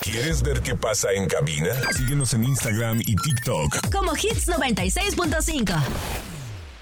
¿Quieres ver qué pasa en cabina? Síguenos en Instagram y TikTok como Hits 96.5.